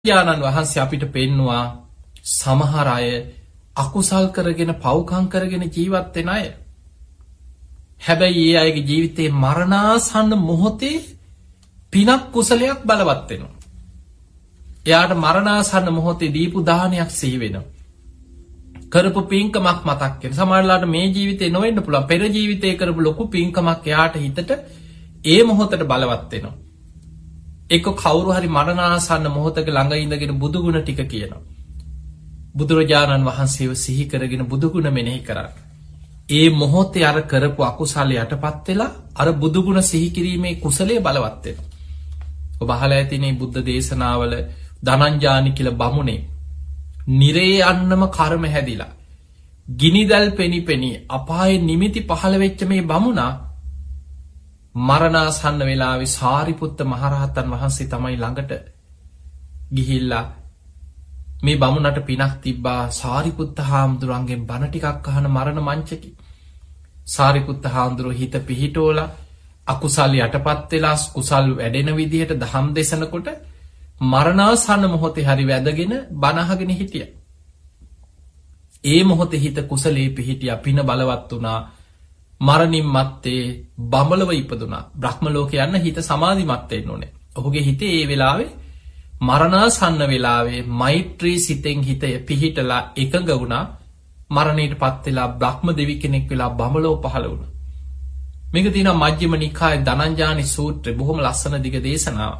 යානන් වහන්සේ අපිට පෙන්නවා සමහර අය අකුසල් කරගෙන පව්කම් කරගෙන ජීවත් වෙන අය. හැබැයි ඒ අයගේ ජීවිතේ මරණාසන්න මොහොතේ පිනක් කුසලයක් බලවත් වෙනවා. එයාට මරණාසන්න මොහොතේ දීපු දානයක් සිහි වෙනවා. කරපු පින්කමක් මතක් වෙනවා. සමහරලාට මේ ජීවිතේ නොවෙන්න පුළුවන්. පෙර ජීවිතේ කරපු ලොකු පින්කමක් එයාට හිතට ඒ මොහොතට බලවත් වෙනවා. එක්ක කවුරු හරි මරණාසන්න මොහොතක ළඟ ඉඳගෙන බුදුගුණ ටික කියනවා. බුදුරජාණන් වහන්සේව සිහි කරගෙන බුදුගුණ මෙනෙහි කරන්න. ඒ මොහොතේ අර කරපු අකුසල යටපත් වෙලා අර බුදුගුණ සිහි කිරීමේ කුසලයේ බලවත් වෙනවා. ඔබ අහලා ඇතිනේ බුද්ධ දේශනාවල ධනංජානි කියලා බමුණේ නිරේ යන්නම කර්ම හැදිලා ගිනිදල් පෙනිපෙනී අපායේ නිමිති පහළ වෙච්ච මේ බමුණා මරණාසන්න වෙලාවේ සාරිපුත්ත මහරහතන් වහන්සේ තමයි ළඟට ගිහිල්ලා මේ බමුණට පිනක් තිබ්බා සාරිපුත්ත හාමුදුරන්ගෙන් බණ ටිකක් අහන මරණ මංචකේ. සාරිපුත්ත හාමුදුරුවෝ හිත පිහිටෝලා අකුසල් යටපත් වෙලා කුසල් වැඩෙන විදිහට දහම් දේශනකොට මරණාසන්න මොහොතේ හරි වැදගෙන බණ අහගෙන හිටියා. ඒ මොහොතේ හිත කුසලයේ පිහිටියා, පින බලවත් වුණා. මරණින් මත්තේ බඹලව ඉපදුනා. බ්‍රහ්ම ලෝකේ යන්න හිත සමාධිමත් වෙන්න ඕනේ. ඔහුගේ හිතේ ඒ වෙලාවේ මරණාසන්න වෙලාවේ මෛත්‍රී සිතෙන් හිතය පිහිටලා එකඟ වුණා. මරණයට පත් වෙලා බ්‍රහ්ම දෙවි කෙනෙක් වෙලා බඹලව පහළ වුණා. මේක තියෙනවා මජ්ක්‍ධිම නිකායේ ධනංජානි සූත්‍රය. බොහොම ලස්සන දිග දේශනාවක්.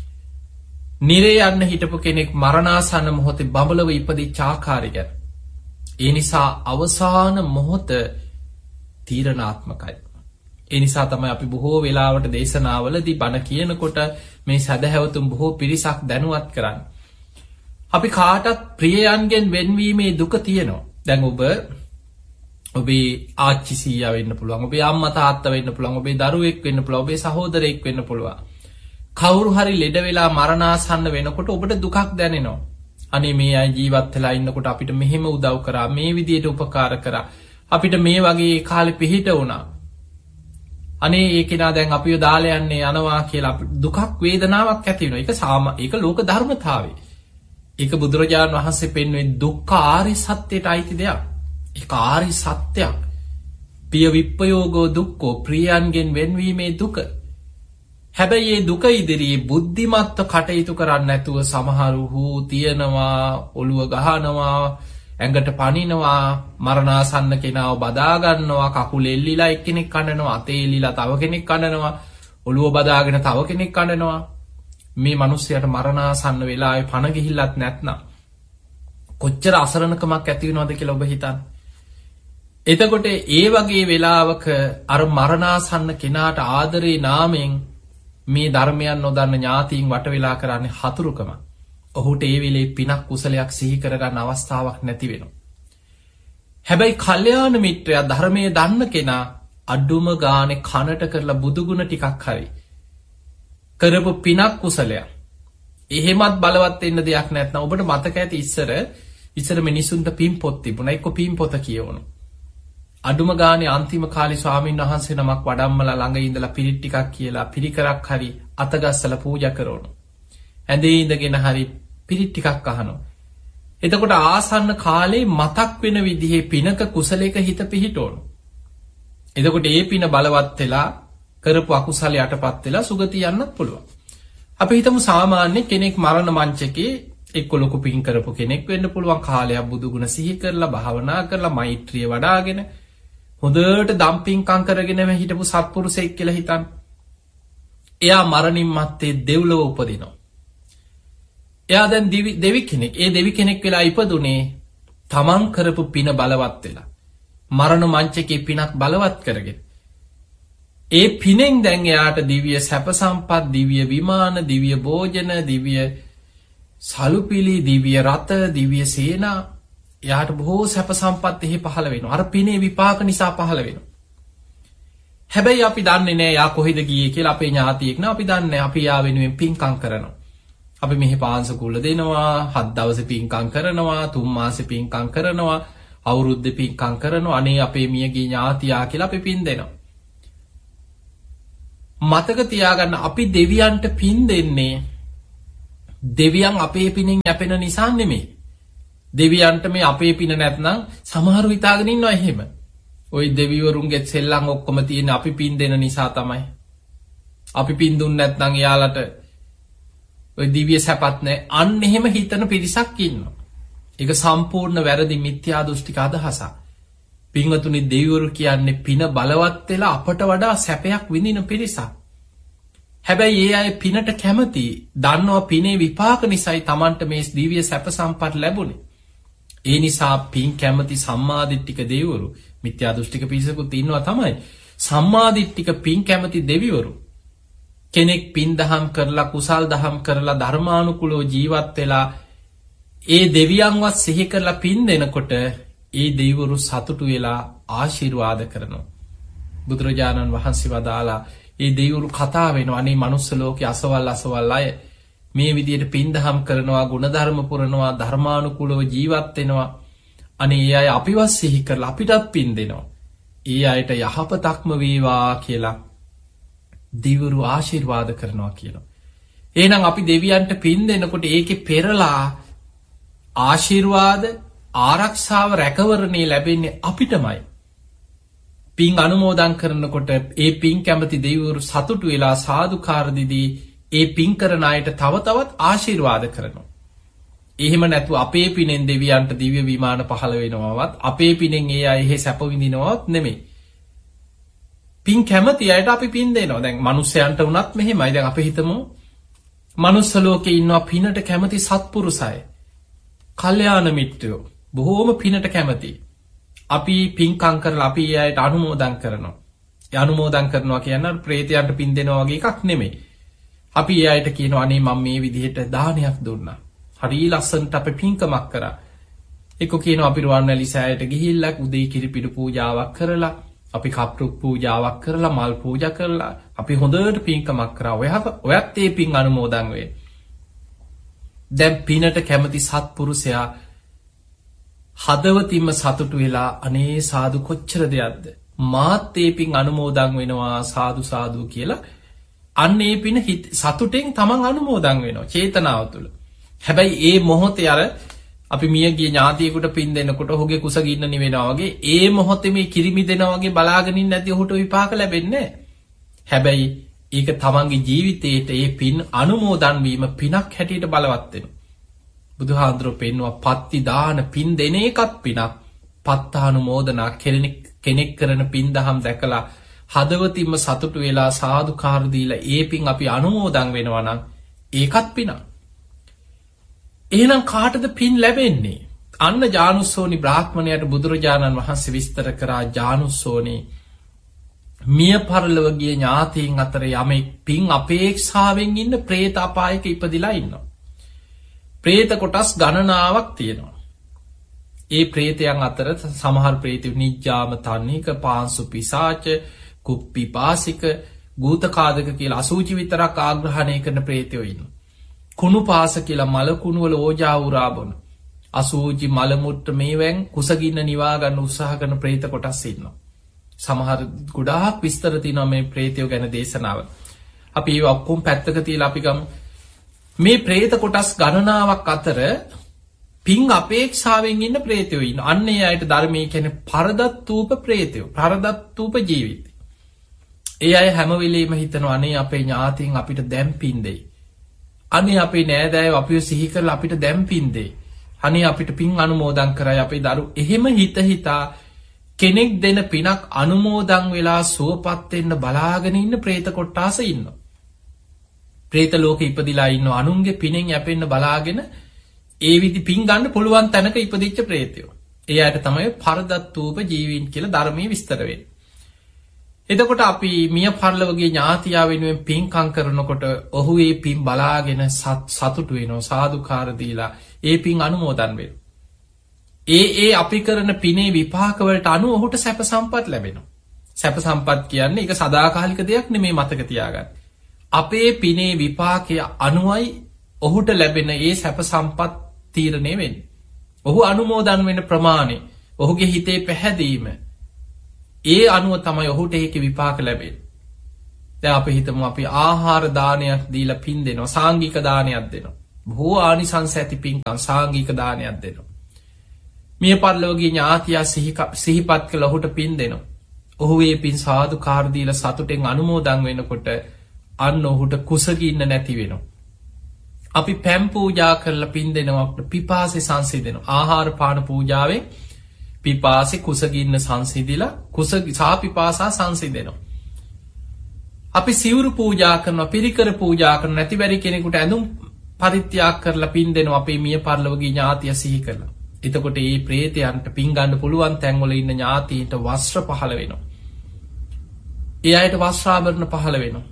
නිරේ යන්න හිටපු කෙනෙක් මරණාසන්න මොහොතේ බඹලව ඉපදිච්ච ආකාරය ගැන. ඒ නිසා අවසාන මොහොත තීරණාත්මකයි. ඒ නිසා තමයි අපි බොහෝ වෙලාවට දේශනාවලදී බණ කියනකොට මේ සදහැවතුන් බොහෝ පිරිසක් දැනුවත් කරන්නේ. අපි කාටත් ප්‍රියයන්ගෙන් වෙන්වීමේ දුක තියෙනවා. දැන් ඔබේ ආච්චි සීයා වෙන්න පුළුවන්, ඔබේ අම්මා තාත්තා වෙන්න පුළුවන්, ඔබේ දරුවෙක් වෙන්න පුළුවන්, ඔබේ සහෝදරයෙක් වෙන්න පුළුවන්. කවුරු හරි ලෙඩ වෙලා මරණාසන්න වෙනකොට ඔබට දුකක් දැනෙනවා. අනේ මේ අය ජීවත් වෙලා ඉන්නකොට අපිට මෙහෙම උදව් කරා, මේ විදියට උපකාර කරා, අපිට මේ වගේ කාලේ පිහිට වුණා. අනේ ඒ කෙනා දැන් අපිව දාලා යන්නේ යනවා කියලා දුකක් වේදනාවක් ඇති වෙනවා. ඒක ලෝක ධර්මතාවය. ඒක බුදුරජාණන් වහන්සේ පෙන්වන්නේ දුක්ඛ ආර්ය සත්‍යයට අයිති දෙයක්. ඒක ආර්ය සත්‍යයක්. පිය විප්පයෝගෝ දුක්ඛෝ, ප්‍රියයන්ගෙන් වෙන්වීමේ දුක. හැබැයි මේ දුක ඉදිරියේ බුද්ධිමත්ව කටයුතු කරන්නේ නැතුව සමහරු තියනවා, ඔළුව ගහනවා, ඇඟට පනිනවා, මරණාසන්න කෙනාව බදා ගන්නවා, කකුල එල්ලිලා එක්කෙනෙක් කනනවා, අතේ එල්ලිලා තව කෙනෙක් කනනවා, ඔළුව බදාගෙන තව කෙනෙක් කනනවා. මේ මිනිස්සයාට මරණාසන්න වෙලාවේ පණ ගිහිල්ලත් නැත්නම් කොච්චර අසරණකමක් ඇති වෙනවද කියලා ඔබ හිතන්න. එතකොට ඒ වගේ වෙලාවක අර මරණාසන්න කෙනාට ආදරේ නාමයෙන් මේ ධර්මයන් නොදන්න ඥාතීන් වට වෙලා කරන්නේ හතුරුකම. ඔහුට ඒ වෙලේ පිනක් කුසලයක් සිහි කරගන්න අවස්ථාවක් නැති වෙනවා. හැබැයි කල්යාණ මිත්‍රයා ධර්මයේ දන්න කෙනා අඩුම ගානේ කනට කරලා බුදුගුණ ටිකක් හරි කරපු පිනක් කුසලයක් එහෙමත් බලවත් වෙන්න දෙයක් නැත්නම් ඔබට මතක ඇති ඉස්සර මිනිසුන්ට පින් පොත් තිබුණා. එක්ක පින් පොත කියවන. අඩුම ගානේ අන්තිම කාලේ ස්වාමීන් වහන්සේ නමක් වඩම්මලා ළඟ ඉඳලා පිරිත් ටිකක් කියලා පිරිකරක් හරි අතගස්සලා පූජා කරනවා. ඇඳේ ඉඳගෙන හරි පිරිත් ටිකක් අහනවා. එතකොට ආසන්න කාලේ මතක් වෙන විදිහේ පිනක කුසලයක හිත පිහිටවන. එතකොට ඒ පින බලවත් වෙලා කරපු අකුසල යටපත් වෙලා සුගතිය යන්නත් පුළුවන්. අපි හිතමු සාමාන්‍ය කෙනෙක් මරණ මංචකේ එක්ක ලොකු පින් කරපු කෙනෙක් වෙන්න පුළුවන්. කාලයක් බුදුගුණ සිහි කරලා භාවනා කරලා මෛත්‍රිය වඩාගෙන හොඳට දම් පින්කම් කරගෙන හිටපු සත්පුරුෂයෙක් කියලා හිතන්න. එයා මරණින් මත්තේ දෙව්ලොව උපදිනවා. එයා දැන් දෙවි කෙනෙක්. ඒ දෙවි කෙනෙක් වෙලා ඉපදුනේ තමන් කරපු පින බලවත් වෙලා. මරණ මංචකේ පිනක් බලවත් කරගෙන. ඒ පිනෙන් දැන් එයාට දිව්‍ය සැප සම්පත්, දිව්‍ය විමාන, දිව්‍ය භෝජන, දිව්‍ය සලුපිලි, දිව්‍ය රත, දිව්‍ය සේනා, එයාට බොහෝ සැප සම්පත් එහි පහළ වෙනවා. අර පිනේ විපාක නිසා පහළ වෙනවා. හැබැයි අපි දන්නේ නෑ යා කොහෙද ගියේ කියලා. අපේ ඥාතියෙක් නා අපි දන්නේ අපි යා වෙනුවෙන් පින්කම් කරනවා. අපි මෙහි පාංශකුල දෙනවා, 7 දවසේ පින්කම් කරනවා, 3 මාසේ පින්කම් කරනවා, අවුරුද්දේ පින්කම් කරනවා. අනේ අපේ මියගේ ඥාතියා කියලා අපි පින් දෙනවා. මතක තියාගන්න අපි දෙවියන්ට පින් දෙන්නේ දෙවියන් අපේ පිනෙන් යැපෙන නිසා නෙමෙයි. දෙවියන්ට මේ අපේ පින නැත්නම් සමහරු හිතාගෙන ඉන්නවා එහෙම. ওই දෙවිවරුන්ගේ සෙල්ලම් ඔක්කොම තියෙන අපි පින් දෙන නිසා තමයි. අපි පින් දුන්නේ නැත්නම් එයාලට ඔය දිව්‍ය සැපත් නැහැ. අන්න එහෙම හිතන පිරිසක් ඉන්නවා. ඒක සම්පූර්ණ වැරදි මිත්‍යා දෘෂ්ටික අදහසක්. පින්වතුනි දෙවිවරු කියන්නේ පින බලවත් වෙලා අපට වඩා සැපයක් විඳින පිරිසක්. හැබැයි ඒ අය පිනට කැමති. දන්නවා පිනේ විපාක නිසායි Tamanට මේ දිව්‍ය සැප සම්පත් ලැබුණේ. ඒ නිසා පින් කැමති සම්මාදිට්ඨික දෙවිවරු මිත්‍යා දෘෂ්ටික පිරිසකුත් ඉන්නවා තමයි. සම්මාදිට්ඨික පින් කැමති දෙවිවරු කෙනෙක් පින් දහම් කරලා කුසල් දහම් කරලා ධර්මානුකූලව ජීවත් වෙලා ඒ දෙවියන්වත් සිහි කරලා පින් දෙනකොට ඒ දෙවිවරු සතුටු වෙලා ආශිර්වාද කරනවා. බුදුරජාණන් වහන්සේ වදාලා ඒ දෙවිවරු කතා වෙනවා අනේ මනුස්ස ලෝකේ අසවල් අය මේ විදියට පින් දහම් කරනවා ගුණධර්ම පුරනවා ධර්මානුකූලව ජීවත් වෙනවා. අනේ ඒ අය අපිවත් සිහි කරලා අපිටත් පින් දෙනවා. ඒ අයට යහපතක්ම වේවා කියලා දෙවිවරු ආශිර්වාද කරනවා කියනවා. එහෙනම් අපි දෙවියන්ට පින් දෙනකොට ඒකේ පෙරලා ආශිර්වාද ආරක්ෂාව රැකවරණේ ලැබෙන්නේ අපිටමයි. පින් අනුමෝදන් කරනකොට ඒ පින් කැමති දෙවිවරු සතුටු වෙලා සාදුකාර දීදී ඒ පින් කරන අයට තව තවත් ආශිර්වාද කරනවා. එහෙම නැතුව අපේ පිනෙන් දෙවියන්ට දිව්‍ය විමාන පහළ වෙනවවත් අපේ පිනෙන් ඒ අය එහෙ සැප විඳිනවත් නෙමෙයි. පින් කැමති අයට අපි පින් දෙනවා. දැන් මිනිස්සයන්ට වුණත් මෙහෙමයි. දැන් අපි හිතමු මනුස්ස ලෝකේ ඉන්නවා පිනට කැමති සත්පුරුෂය. කල්යාණ මිත්‍රයෝ බොහෝම පිනට කැමති. අපි පින්කම් කරලා අපි ඒ අයට අනුමෝදන් කරනවා. ඒ අනුමෝදන් කරනවා කියන්නේ ප්‍රේතයන්ට පින් දෙනවා වගේ එකක් නෙමෙයි. අපි ඒ අයට කියනවා අනේ මම මේ විදිහට දානයක් දුන්නා. හරි ලස්සනට අපි පින්කමක් කරා. එක්ක කියනවා අපි රුවන්වැලි සෑයට ගිහිල්ලා උදේ කිරිපිඩු පූජාවක් කරලා අපි කප්රුක් පූජාවක් කරලා මල් පූජා කරලා අපි හොඳට පින්කමක් කරා. ඔයත් ඒ පින් අනුමෝදන් වෙයි. දැන් පිනට කැමති සත්පුරුෂයා හදවතින්ම සතුටු වෙලා අනේ සාදු කොච්චර දෙයක්ද මාත් ඒ පින් අනුමෝදන් වෙනවා සාදු සාදු කියලා අන්න ඒ පින සතුටෙන් තමන් අනුමෝදන් වෙනවා චේතනාව තුළ. හැබැයි ඒ මොහොතේ අර අපි මියගිය ඥාතියෙකුට පින් දෙනකොට ඔහුගේ කුසගින්න නිවෙනවා වගේ ඒ මොහොතේ මේ කිරිමි දෙනවා වගේ බලාගෙන ඉන්න නැති ඔහුට විපාක ලැබෙන්නේ නැහැ. හැබැයි ඒක තමන්ගේ ජීවිතේට ඒ පින් අනුමෝදන් වීම පිනක් හැටියට බලවත් වෙනවා. බුදුහාඳුරෝ පෙන්නවා පත්ති දාන පින් දෙන එකත් පිනක්. පත්තානුමෝදනා කෙනෙක් කරන පින් දහම් දැකලා හදවතින්ම සතුටු වෙලා සාදුකාර දීලා ඒ පින් අපි අනුමෝදන් වෙනවා නම් ඒකත් පිනක්. එහෙනම් කාටද පින් ලැබෙන්නේ? අන්න ජානුස්සෝනි බ්‍රාහ්මණයට බුදුරජාණන් වහන්සේ විස්තර කරා ජානුස්සෝනි මිය පරලොව ගිය ඥාතීන් අතර යමෙක් පින් අපේක්ෂාවෙන් ඉන්න പ്രേත අපායක ඉපදිලා ඉන්නවා. പ്രേත කොටස් ගණනාවක් තියෙනවා. ඒ പ്രേතයන් අතර සමහර പ്രേතයෝ නිජ්ජාම තන්නික පාංසු පිසාච කුප්පිපාසික ගූතකාදක කියලා අසූචි විතරක් ආග්‍රහණය කරන പ്രേතයෝ ඉන්නවා. කුණු පාස කියලා මල කුණු වල ඕජා උරා බොන අසූචි මල මුට්ට මේවෙන් කුසගින්න නිවා ගන්න උත්සාහ කරන പ്രേත කොටස් ඉන්නවා. සමහර ගොඩාක් විස්තර තියෙනවා මේ പ്രേතයෝ ගැන දේශනාව. අපි ඒ ඔක්කොම පැත්තක තියලා අපි ගමු. මේ പ്രേත කොටස් ගණනාවක් අතර පින් අපේක්ෂාවෙන් ඉන්න പ്രേතයෝ ඉන්නවා. අන්න ඒ අයට ධර්මයේ කියන්නේ පරදත්තූප പ്രേතයෝ. පරදත්තූප ජීවිත. ඒ අය හැම වෙලෙම හිතනවා අනේ අපේ ඥාතීන් අපිට දැන් පින් දෙයි. අනේ අපේ නෑදෑයෝ අපිව සිහි කරලා අපිට දැන් පින් දෙයි. අනේ අපිට පින් අනුමෝදන් කරයි අපේ දරු. එහෙම හිතා කෙනෙක් දෙන පිනක් අනුමෝදන් වෙලා සුවපත් වෙන්න බලාගෙන ඉන්න പ്രേත කොට්ටාස ඉන්නවා. പ്രേත ලෝකෙ ඉපදිලා ඉන්නවා අනුන්ගේ පිනෙන් යැපෙන්න බලාගෙන ඒ විදි පින් ගන්න පුළුවන් තැනක ඉපදිච්ච പ്രേතයෝ. ඒ අයට තමයි පරදත්තූප ජීවීන් කියලා ධර්මයේ විස්තර වෙන්නේ. එතකොට අපි මිය පරලොවගේ ඥාතියා වෙනුවෙන් පින්කම් කරනකොට ඔහු ඒ පින් බලාගෙන සතුටු වෙනවා සාදුකාර දීලා ඒ පින් අනුමෝදන් වෙනවා. ඒ අපි කරන පිනේ විපාක වලට අනුව ඔහුට සැප සම්පත් ලැබෙනවා. සැප සම්පත් කියන්නේ ඒක සදාකාලික දෙයක් නෙමෙයි මතක තියාගන්න. අපේ පිනේ විපාකය අනුවයි ඔහුට ලැබෙන ඒ සැප සම්පත් තීරණය වෙන්නේ. ඔහු අනුමෝදන් වෙන ප්‍රමාණය, ඔහුගේ හිතේ පැහැදීම ඒ අනුව තමයි ඔහුට ඒකේ විපාක ලැබෙන්නේ. දැන් අපි හිතමු අපි ආහාර දානයක් දීලා පින් දෙනවා, සාංගික දානයක් දෙනවා. බොහෝ ආනිසංස ඇති පින්කම් සාංගික දානයක් දෙනවා. මිය පරලොවගේ ඥාතියා සිහිපත් කළ ඔහුට පින් දෙනවා. ඔහු ඒ පින් සාදු කාර්දීල සතුටෙන් අනුමෝදන් වෙනකොට අන්න ඔහුට කුසගින්න නැති වෙනවා. අපි පැම් පූජා කරලා පින් දෙනවට පිපාසෙ සංසිදෙනවා. ආහාර පාන පූජාවෙන් පිපාසෙ කුසගින්න සංසිදිලා සාපිපාසා සංසිදෙනවා. අපි සිවුරු පූජා කරන පිරිකර පූජා කරන නැති බැරි කෙනෙකුට ඇඳුම් පරිත්‍යාග කරලා පින් දෙනවා අපේ මිය පරලොවගේ ඥාතිය සිහි කරලා. එතකොට ඒ ප්‍රේතයන්ට පින් ගන්න පුළුවන් තැන්වල ඉන්න ඥාතීන්ට වස්ත්‍ර පහළ වෙනවා. ඒ අයට වස්ත්‍රාභරණ පහළ වෙනවා.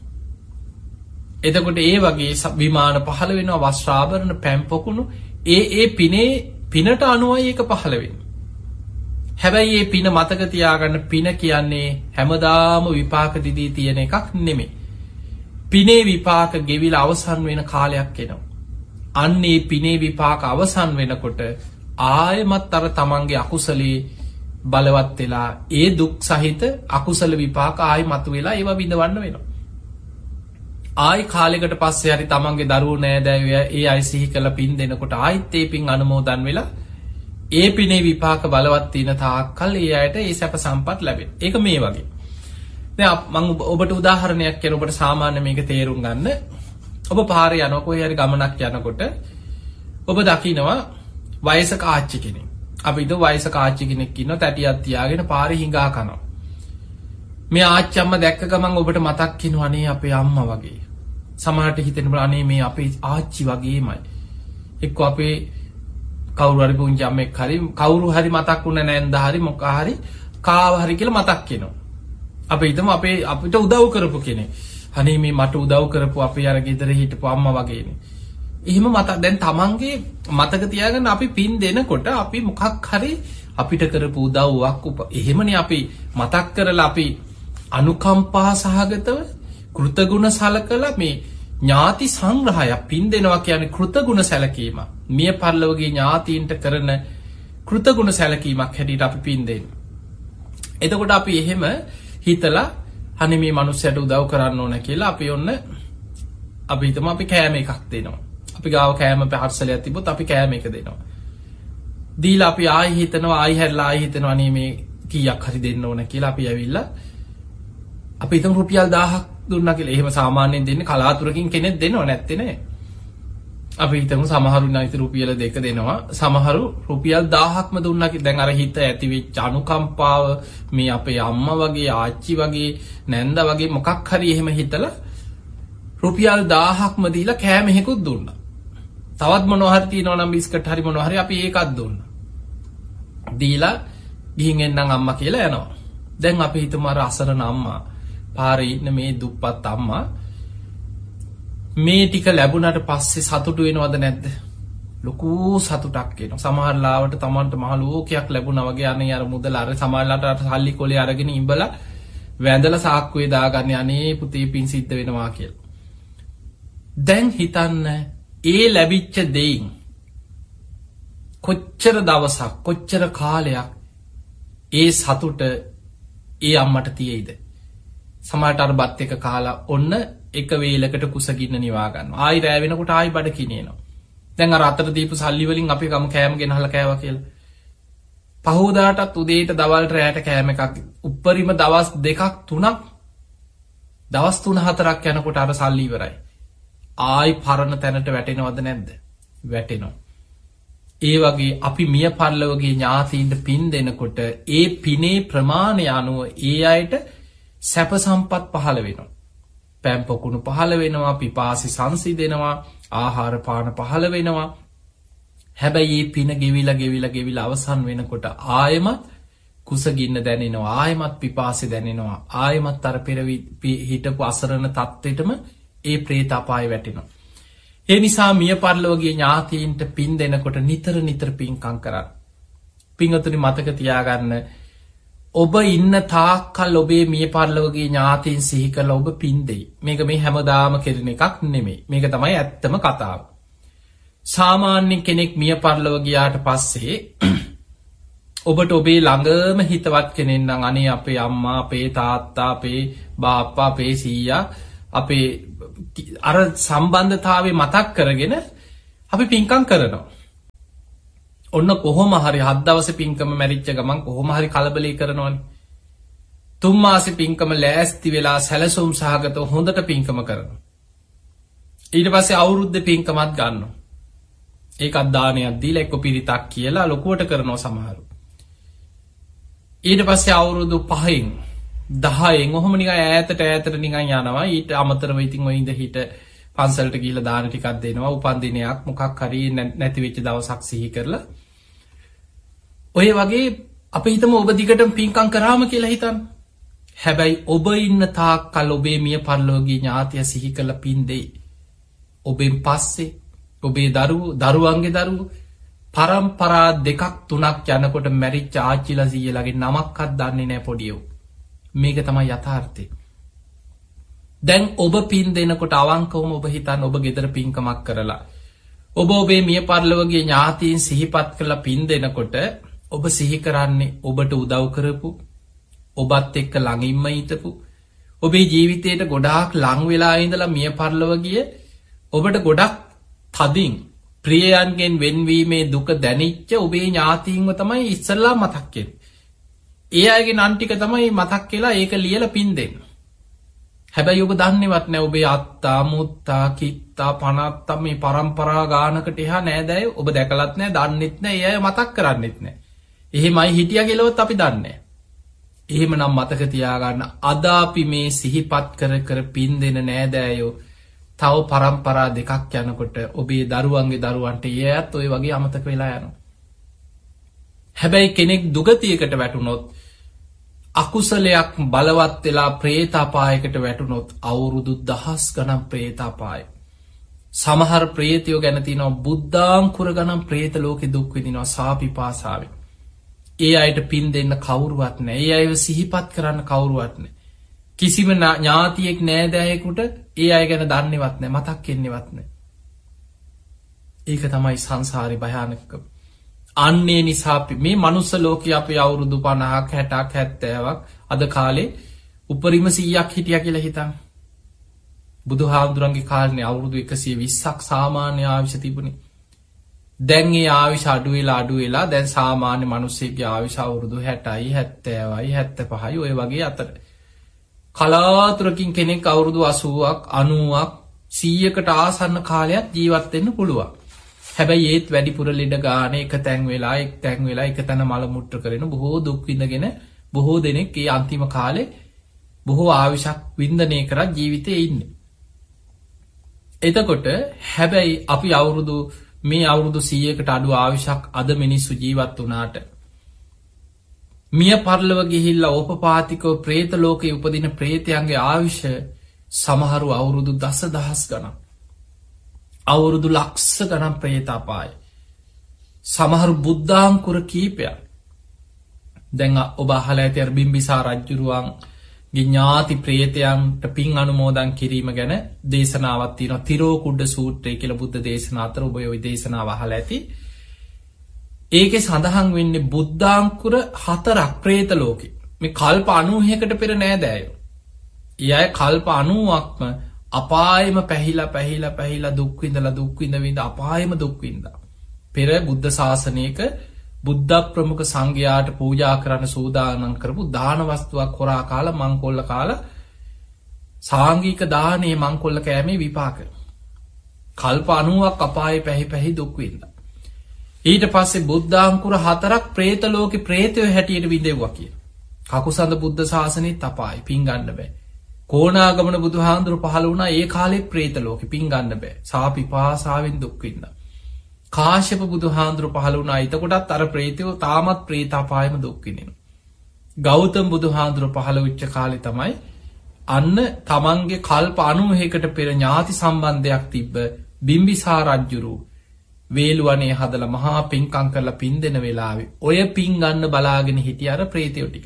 එතකොට ඒ වගේ විමාන පහළ වෙනවා වස්ත්‍රාභරණ පැම්පොකුණු ඒ පිනට අනුවයි ඒක පහළ වෙන්නේ. හැබැයි ඒ පින මතක තියාගන්න පින කියන්නේ හැමදාම විපාක දිදී තියෙන එකක් නෙමෙයි. පිනේ විපාක ගෙවිලා අවසන් වෙන කාලයක් එනවා. අන්න ඒ පිනේ විපාක අවසන් වෙනකොට ආයෙමත් අර තමන්ගේ අකුසලේ බලවත් වෙලා ඒ දුක් සහිත අකුසල විපාක ආයෙ මතුවෙලා ඒවා විඳවන්න වෙනවා. ආයි කාලෙකට පස්සේ හරි තමන්ගේ දරුවෝ නෑදෑයෝ ඒ අය සිහි කරලා පින් දෙනකොට ආයිත් ඒ පින් අනුමෝදන් වෙලා ඒ පිනේ විපාක බලවත් තියෙන තාක්කල් ඒ අයට ඒ සැප සම්පත් ලැබෙනවා. ඒක මේ වගේ. දැන් මම ඔබට උදාහරණයක් කියන ඔබට සාමාන්‍ය මේක තේරුම් ගන්න. ඔබ පාරේ යනවා කොහේ හරි ගමනක් යනකොට ඔබ දකිනවා වයසක ආච්චි කෙනෙක්. අපි හිතුව වයසක ආච්චි කෙනෙක් ඉන්නවා තැටියක් තියාගෙන පාරේ හිඟා කනවා. මේ ආච්චි අම්මා දැක්ක ගමන් ඔබට මතක් වෙනවා අනේ අපේ අම්මා වගේ. සමහරට හිතෙනවා අනේ මේ අපේ ආච්චි වගේමයි. එක්ක අපේ කවුරු හරි පුංචි අම්මෙක් හරි කවුරු හරි මතක් වුණ නැන්ද හරි මොකක් හරි කාව හරි කියලා මතක් වෙනවා. අපි හිතමු අපිට උදව් කරපු කෙනෙක්. අනේ මේ මට උදව් කරපු අපේ අර ගෙදර හිටපු අම්මා වගේනේ. එහෙම මතක් දැන් තමන්ගේ මතක තියාගන්න අපි පින් දෙනකොට අපි මොකක් හරි අපිට කරපු උදව්වක් එහෙමනේ අපි මතක් කරලා අපි අනුකම්පා සහගතව කෘතගුණ සලකලා මේ ඥාති සංග්‍රහයක් පින් දෙනවා කියන්නේ කෘතගුණ සැලකීම. මිය පරලොවගේ ඥාතීන්ට කරන කෘතගුණ සැලකීමක් හැටියට අපි පින් දෙන්නේ. එතකොට අපි එහෙම හිතලා අනේ මේ මිනිස්සුන්ට උදව් කරන්න ඕන කියලා අපි අපි හිතමු අපි කෑම එකක් දෙනවා. අපි ගාව කෑම පහර්සලයක් තිබ්බොත් අපි කෑම එක දෙනවා. දීලා අපි ආයි හිතනවා ආයි හැරලා ආයි හිතනවා අනේ මේ කීයක් හරි දෙන්න ඕන කියලා අපි ඇවිල්ලා අපි හිතමු රුපියල් 1000ක් දුන්නා කියලා. එහෙම සාමාන්‍යයෙන් දෙන්නේ කලාතුරකින් කෙනෙක් දෙනව නැත්තේ නේ. අපි හිතමු සමහරු නැති රුපියල් 2 දෙනවා. සමහරු රුපියල් 1000ක්ම දුන්නා කියලා. දැන් අර හිත ඇති වෙච්ච අනුකම්පාව මේ අපේ අම්මා වගේ ආච්චි වගේ නැන්දා වගේ මොකක් හරි එහෙම හිතලා රුපියල් 1000ක්ම දීලා කෑම එකකුත් දුන්නා. තවත් මොනවා හරි තියෙනවා නම් බිස්කට් හරි මොනවා හරි අපි ඒකත් දුන්නා. දීලා ගිහින් එන්නම් අම්මා කියලා යනවා. දැන් අපි හිතමු අර අසරණ අම්මා පාරේ ඉන්න මේ දුප්පත් අම්මා මේ ටික ලැබුණාට පස්සේ සතුටු වෙනවද නැද්ද? ලොකු සතුටක් එනවා. සමහර ලාවට Tamanට මහ ලෝකයක් ලැබුණා වගේ අනේ අර මුදල අර සමහරලාට අර සල්ලි කොලේ අරගෙන ඉඹලා වැඳලා සාක්කුවේ දාගන්නේ අනේ පුතේ පින් සිද්ධ වෙනවා කියලා. දැන් හිතන්න ඒ ලැබිච්ච දෙයින් කොච්චර දවසක් කොච්චර කාලයක් ඒ සතුට ඒ අම්මට තියෙයිද? සමහරට අර බත් එක කාලා ඔන්න එක වේලකට කුසගින්න නිවා ගන්නවා. ආයි රෑ වෙනකොට ආයි බඩ කිනිනවා. දැන් අර අතට දීපු සල්ලි වලින් අපි ගම කෑම ගෙනහලා කෑවා කියලා. පහෝදාටත් උදේට දවල්ට රැයට කෑම එකක් උප්පරිම දවස් 2ක් 3ක් දවස් 3-4ක් යනකොට අර සල්ලි ඉවරයි. ආයි පරණ තැනට වැටෙනවද නැද්ද? වැටෙනවා. ඒ වගේ අපි මිය පරලොවගේ ඥාතීන්ට පින් දෙනකොට ඒ පිනේ ප්‍රමාණය අනුව ඒ අයට සැප සම්පත් පහළ වෙනවා. පැම් පොකුණු පහළ වෙනවා, පිපාසි සංසිඳෙනවා, ආහාර පාන පහළ වෙනවා. හැබැයි මේ පින ගෙවිලා අවසන් වෙනකොට ආයෙමත් කුසගින්න දැනෙනවා, ආයෙමත් පිපාසි දැනෙනවා, ආයෙමත් අර පෙර හිටපු අසරණ තත්ත්වෙටම ඒ ප්‍රේත අපාය වැටෙනවා. ඒ නිසා මිය පරලොවගේ ඥාතීන්ට පින් දෙනකොට නිතර පින්කම් කරන්න. පින්වතුනි මතක තියාගන්න ඔබ ඉන්න තාක්කල් ඔබේ මිය පරලොවගේ ඥාතීන් සිහි කරලා ඔබ පින් දෙයි. මේක මේ හැමදාම කෙරෙන එකක් නෙමෙයි. මේක තමයි ඇත්තම කතාව. සාමාන්‍ය කෙනෙක් මිය පරලොව ගියාට පස්සේ ඔබට ඔබේ ළඟම හිතවත් කෙනෙක් නම් අනේ අපේ අම්මා, අපේ තාත්තා, අපේ බාප්පා, අපේ සීයා අපේ අර සම්බන්ධතාවය මතක් කරගෙන අපි පින්කම් කරනවා. ඔන්න කොහොම හරි 7 දවසේ පින්කම මැරිච්ච ගමන් කොහොම හරි කලබලී කරනවනේ. 3 මාසේ පින්කම ලෑස්ති වෙලා සැලසුම් සහගතව හොඳට පින්කම කරනවා. ඊට පස්සේ අවුරුද්දේ පින්කමත් ගන්නවා. ඒකත් දානයක් දීලා එක්ක පිරිතක් කියලා ලොකුවට කරනවා සමහරු. ඊට පස්සේ අවුරුදු 5න් 10න් ඔහොම නිකන් ඈතට නිකන් යනවා. ඊට අමතරව ඉතින් ඔය ඉඳ හිට පන්සලට ගිහිල්ලා දාන ටිකක් දෙනවා. උපන් දිනයක් මොකක් හරි නැති වෙච්ච දවසක් සිහි කරලා. ඔය වගේ අපි හිතමු ඔබ දිගටම පින්කම් කරාම කියලා හිතන්න. හැබැයි ඔබ ඉන්න තාක්කල් ඔබේ මිය පරලෝකීය ඥාතිය සිහි කරලා පින් දෙයි. ඔබෙන් පස්සේ ඔබේ දරුවන්ගේ දරුවෝ පරම්පරා 2ක් 3ක් යනකොට මැරිච්ච ආච්චිලා සීයලාගේ නමක්වත් දන්නේ නැහැ පොඩියෝ. මේක තමයි යථාර්ථය. දැන් ඔබ පින් දෙනකොට අවංකවම ඔබ හිතන්න ඔබ ගෙදර පින්කමක් කරලා ඔබ ඔබේ මිය පරලෝකීය ඥාතීන් සිහිපත් කරලා පින් දෙනකොට ඔබ සිහි කරන්නේ ඔබට උදව් කරපු ඔබත් එක්ක ළඟින්ම හිටපු ඔබේ ජීවිතේට ගොඩාක් ලං වෙලා ඉඳලා මිය පරලොව ගිය ඔබට ගොඩක් තදින් ප්‍රියයන්ගෙන් වෙන්වීමේ දුක දැනිච්ච ඔබේ ඥාතීන්ව තමයි ඉස්සල්ලා මතක් වෙන්නේ. ඒ අයගේ නම් ටික තමයි මතක් වෙලා ඒක ලියලා පින් දෙන්න. හැබැයි ඔබ දන්නේවත් නැහැ ඔබේ අත්තා මුත්තා කිත්තා පනත්තා මේ පරම්පරා ගානකට එහා නෑදෑය ඔබ දැකලත් නැහැ දන්නෙත් නැහැ ඒ අය මතක් කරන්නෙත් නැහැ. එහෙමයි හිටියා කියලාවත් අපි දන්නේ නැහැ. එහෙමනම් මතක තියාගන්න අද අපි මේ සිහිපත් කර පින් දෙන නෑදෑයෝ තව පරම්පරා 2ක් යනකොට ඔබේ දරුවන්ගේ දරුවන්ට ඒයත් ඔය වගේ අමතක වෙලා යනවා. හැබැයි කෙනෙක් දුගතියකට වැටුනොත් අකුසලයක් බලවත් වෙලා പ്രേතාපායකට වැටුනොත් අවුරුදු 10 ගණන් പ്രേතාපාය. සමහර പ്രേතයෝ ගැන තියෙනවා බුද්ධාංකුර ගණන් പ്രേත ලෝකේ දුක් විඳිනවා සාපිපාසාවෙන්. ඒ අයට පින් දෙන්න කවුරුවත් නැහැ. ඒ අයව සිහිපත් කරන්න කවුරුවත් නැහැ. කිසිම ඥාතියෙක් නෑදෑයෙකුට ඒ අය ගැන දන්නේවත් නැහැ, මතක් වෙන්නේවත් නැහැ. ඒක තමයි සංසාරේ භයානකකම. අන්නේ නිසා මේ මනුස්ස ලෝකේ අපි අවුරුදු 50ක් 60ක් 70ක් අද කාලේ උපරිම 100ක් හිටියා කියලා හිතන්න. බුදුහාමුදුරන්ගේ කාලේ අවුරුදු 120ක් සාමාන්‍ය ආයුෂ තිබුණේ. දැන් ඒ ආයුෂ අඩු වෙලා දැන් සාමාන්‍ය මිනිස්සෙක්ගේ ආයුෂ අවුරුදු 60යි 70යි 75යි ඔය වගේ අතර. කලාතුරකින් කෙනෙක් අවුරුදු 80ක් 90ක් 100කට ආසන්න කාලයක් ජීවත් වෙන්න පුළුවන්. හැබැයි ඒත් වැඩිපුර ලෙඩ ගන්න එක තැන් වෙලා එක තැන මල මුට්ටු කරගෙන බොහෝ දුක් විඳගෙන බොහෝ දෙනෙක් ඒ අන්තිම කාලේ බොහෝ ආයුෂක් වින්දනය කරලා ජීවිතේ ඉන්නේ. එතකොට හැබැයි අපි අවුරුදු 100කට අඩු ආයුෂක් අද මිනිස්සු ජීවත් වුණාට මිය පරලොව ගිහිල්ලා ඕපපාතිකව പ്രേත ලෝකේ උපදින പ്രേතයන්ගේ ආයුෂ සමහරු අවුරුදු දසදහස් ගණන් අවුරුදු ලක්ෂ ගණන් പ്രേතාපාය සමහරු බුද්ධාංකුර කීපයක්. දැන් ඔබ අහලා ඇති අර බිම්බිසාර රජුරුවන්ගේ ඥාති പ്രേතයන්ට පින් අනුමෝදන් කිරීම ගැන දේශනාවක් තියෙනවා. තිරෝකුඩ සූත්‍රය කියලා බුද්ධ දේශනා අතර ඔබ ওই දේශනාව අහලා ඇති. ඒකේ සඳහන් වෙන්නේ බුද්ධාංකුර 4ක් പ്രേත ලෝකේ. මේ කල්ප 90කට පෙර නෑදෑයෝ. ඊය කල්ප 90ක්ම අපායෙම පැහිලා දුක් විඳ අපායෙම දුක් විඳා. පෙර බුද්ධ ශාසනයක බුද්ධ ප්‍රමුඛ සංඝයාට පූජා කරන්න සූදානම් කරපු දාන වස්තුවක් හොරා කාලා මංකොල්ල කාලා සාංගික දානේ මංකොල්ල කෑමේ විපාක. කල්ප 90ක් අපායේ පැහි දුක් විඳා. ඊට පස්සේ බුද්ධාංකුර 4ක් പ്രേත ලෝකේ പ്രേතයෝ හැටියට විඳෙව්වා කිය. කකුසඳ බුද්ධ ශාසනෙත් අපායි පින් ගන්න බෑ. කෝණාගමන බුදුහාඳුරු පහළ වුණා ඒ කාලේ പ്രേත ලෝකේ පින් ගන්න බෑ. සාපිපාසාවෙන් දුක් විඳා. කාශ්‍යප බුදුහාඳුරු පහළ වුණා. එතකොටත් අර പ്രേතයෝ තාමත් പ്രേත අපායෙම දුක් විඳිනවා. ගෞතම බුදුහාඳුරු පහළ වෙච්ච කාලේ තමයි අන්න තමන්ගේ කල්ප 90කට පෙර ඥාති සම්බන්ධයක් තිබ්බ බිම්බිසාර රජුරු වේලුවනේ හදලා මහා පින්කම් කරලා පින් දෙන වෙලාවේ ඔය පින් ගන්න බලාගෙන හිටිය අර പ്രേතයෝ ටික.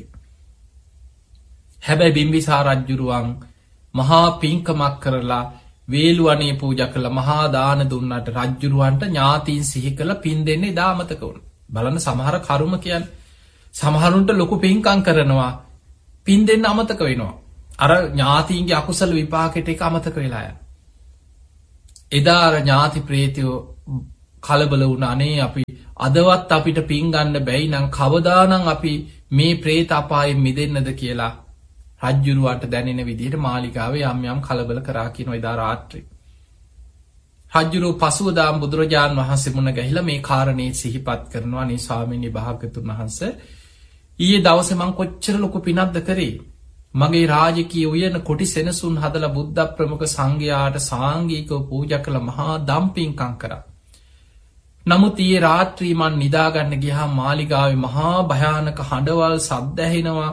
හැබැයි බිම්බිසාර රජුරුවන් මහා පින්කමක් කරලා වේලුවනේ පූජා කළා මහා දාන දුන්නාට රජුරුවන්ට ඥාතීන් සිහි කළා පින් දෙන්නේ දාමතක වුණා. බලන්න සමහර කර්ම කියන්නේ සමහරුන්ට ලොකු පින්කම් කරනවා පින් දෙන්න අමතක වෙනවා. අර ඥාතීන්ගේ අකුසල විපාකෙට ඒක අමතක වෙලා යනවා. එදා අර ඥාති പ്രേතයෝ කලබල වුණානේ අපි අදවත් අපිට පින් ගන්න බැයි නම් කවදානම් අපි මේ പ്രേත අපායෙන් මිදෙන්නද කියලා රජ්ජුරුවන්ට දැනෙන විදිහට මාලිගාවේ යම් යම් කලබල කරා කියන එදා රාත්‍රියේ රජ්ජුරුව පසුවදාම් බුදුරජාණන් වහන්සේ මුණ ගැහිලා මේ කාරණේ සිහිපත් කරනවා නේ ස්වාමීනි භාග්‍යතුන් වහන්සේ ඊයේ දවසේ මං කොච්චර ලොකු පිනක්ද කරේ මගේ රාජකීය උයන කොටි සෙනසුන් හදලා බුද්ධ ප්‍රමුඛ සංඝයාට සාංගිකව පූජා කළ මහා දම්පින්කම් කරා නමුත් ඊයේ රාත්‍රී මන් නිදාගන්න ගියාම මාලිගාවේ මහා භයානක හඬවල් සද්ද ඇහෙනවා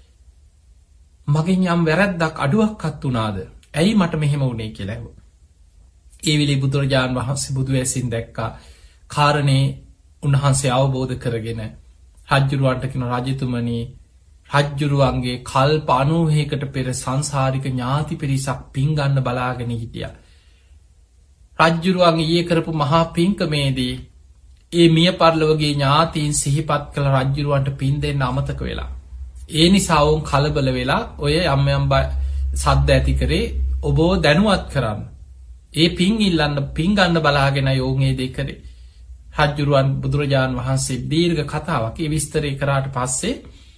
මගෙන් යම් වැරැද්දක් අඩුවක්වත් වුණාද ඇයි මට මෙහෙම වුනේ කියලා ඇහුවා ඒ වෙලේ බුදුරජාණන් වහන්සේ බුදු ඇසින් දැක්කා කාරණේ උන්වහන්සේ අවබෝධ කරගෙන රජ්ජුරුවන්ට කියන රජතුමනි රජ්ජුරුවන්ගේ කල්ප 90කට පෙර සංසාරික ඥාති පිරිසක් පින් ගන්න බලාගෙන හිටියා රජ්ජුරුවන් ඊයේ කරපු මහා පින්කමේදී ඒ මිය පරලොවගේ ඥාතීන් සිහිපත් කළ රජ්ජුරුවන්ට පින් දෙන්න අමතක වෙලා ඒ නිසා වුන් කලබල වෙලා ඔය යම් යම් සද්ද ඇති කරේ ඔබව දැනුවත් කරන්න ඒ පින් ඉල්ලන්න පින් ගන්න බලාගෙන යෝන් ඒ දෙ කරේ රජ්ජුරුවන් බුදුරජාණන් වහන්සේ දීර්ඝ කතාවක් ඒ විස්තරය කරාට පස්සේ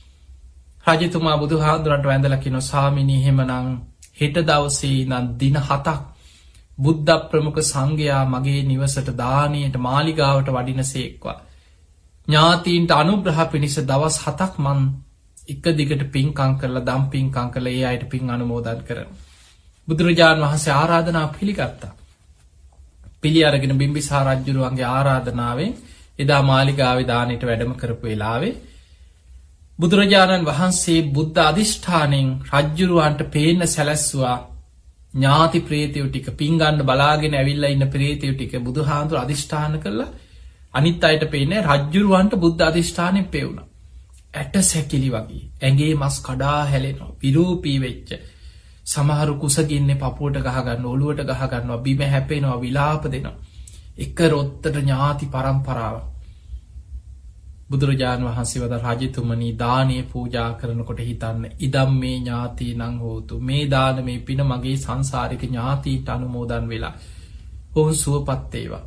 රජතුමා බුදුහාඳුරන්ට වැඳලා කියනවා ස්වාමීනි එහෙමනම් හෙට දවසේ නම් දින 7ක් බුද්ධ ප්‍රමුඛ සංඝයා මගේ නිවසට දානයට මාලිගාවට වඩිනසේක්වා ඥාතීන්ට අනුග්‍රහ පිණිස දවස් 7ක් මන් එක දිගට පින්කම් කරලා දම් පින්කම් කරලා ඒ අයට පින් අනුමෝදන් කරනවා බුදුරජාණන් වහන්සේ ආරාධනාව පිළිගත්තා පිළි අරගෙන බිම්බිසාර රජුරුවන්ගේ ආරාධනාවෙන් එදා මාලිගාවේ දානයට වැඩම කරපු වෙලාවේ බුදුරජාණන් වහන්සේ බුද්ධ අධිෂ්ඨානෙන් රජ්ජුරුවන්ට පේන්න සැලැස්සුවා ඥාති ප්‍රේතයෝ ටික පින් ගන්න බලාගෙන ඇවිල්ලා ඉන්න ප්‍රේතයෝ ටික බුදුහාඳුර අධිෂ්ඨාන කළා අනිත් අයට පේන්නේ රජ්ජුරුවන්ට බුද්ධ අධිෂ්ඨානෙන් පෙවුණා ඇට සැකිලි වගේ ඇඟේ මස් කඩා හැලෙනවා විරූපී වෙච්ච සමහරු කුසගින්නේ පපුවට ගහ ගන්න ඔළුවට ගහ ගන්නවා බිම හැපෙනවා විලාප දෙනවා එක රොත්තට ඥාති පරම්පරාව බුදුරජාණන් වහන්සේ වදාළ රජතුමනි දානීය පූජා කරනකොට හිතන්න ඉදම් මේ ඥාති නං හෝතු මේ දානමේ පින මගේ සංසාරික ඥාතීන්ට අනුමෝදන් වෙලා ඔවුන් සුවපත් වේවා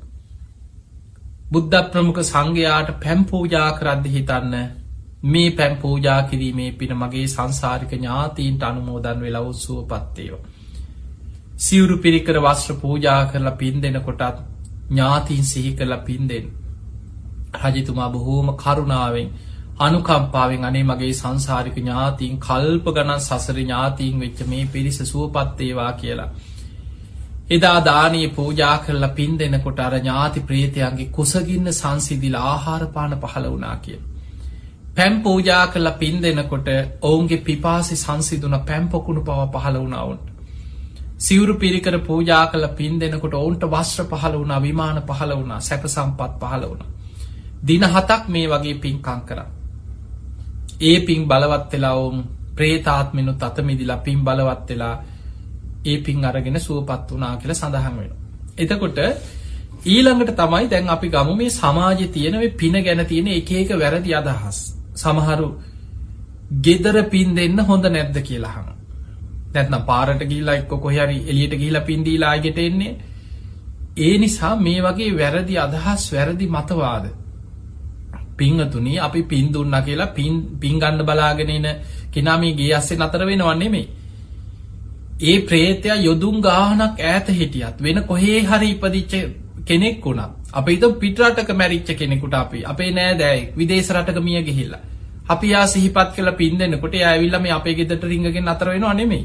බුද්ධ ප්‍රමුඛ සංඝයාට පැන් පූජා කරද්දී හිතන්න මේ පැන් පූජා කිරීමේ පින මගේ සංසාරික ඥාතීන්ට අනුමෝදන් වෙලා ඔවුන් සුවපත් වේවා සිවුරු පිරිකර වස්ත්‍ර පූජා කරලා පින් දෙනකොටත් ඥාතීන් සිහි කරලා පින් දෙන්න රජතුමා බොහෝම කරුණාවෙන් අනුකම්පාවෙන් අනේ මගේ සංසාරික ඥාතීන් කල්ප ගණන් සසර ඥාතීන් වෙච්ච මේ පිරිස සුවපත් වේවා කියලා එදා දානීය පූජා කරලා පින් දෙනකොට අර ඥාති ප්‍රේතයන්ගේ කුසගින්න සංසිඳිලා ආහාර පාන පහළ වුණා කියලා පැන් පූජා කරලා පින් දෙනකොට ඔවුන්ගේ පිපාසය සංසිඳුණ පැන් පොකුණු පව පහළ වුණා වුන්ට සිවුරු පිරිකර පූජා කරලා පින් දෙනකොට ඔවුන්ට වස්ත්‍ර පහළ වුණා විමාන පහළ වුණා සැප සම්පත් පහළ වුණා දින 7ක් මේ වගේ පින්කම් කරා ඒ පින් බලවත් වෙලා වුන් ප්‍රේතාත්මිනුත් අත මිදිලා පින් බලවත් වෙලා ඒ පින් අරගෙන සුවපත් වුණා කියලා සඳහන් වෙනවා එතකොට ඊළඟට තමයි දැන් අපි ගමු මේ සමාජයේ තියෙන මේ පින ගැන තියෙන එක එක වැරදි අදහස් සමහරු ගෙදර පින් දෙන්න හොඳ නැද්ද කියලා අහනවා නැත්නම් පාරට ගිහිල්ලා එක්ක කොහේ හරි එළියට ගිහිල්ලා පින් දීලා ආයෙත් එන්නේ ඒ නිසා මේ වගේ වැරදි අදහස් වැරදි මතවාද පින්තුණි අපි පින් දුන්නා කියලා පින් ගන්න බලාගෙන ඉන කෙනා මේ ගේ ඇස්සේ නතර වෙනව නෙමෙයි ඒ ප්‍රේතයා යොදුන් ගානක් ඈත හිටියත් වෙන කොහේ හරි ඉපදිච්ච කෙනෙක් වුණා අපි හිත පිටරටක මැරිච්ච කෙනෙකුට අපි අපේ නෑදෑයෙක් විදේශ රටක මිය ගිහිල්ලා අපි යා සිහිපත් කළ පින් දෙනකොට එයා ඇවිල්ලා මේ අපේ ගෙදරට රින්ගගෙන නතර වෙනව නෙමෙයි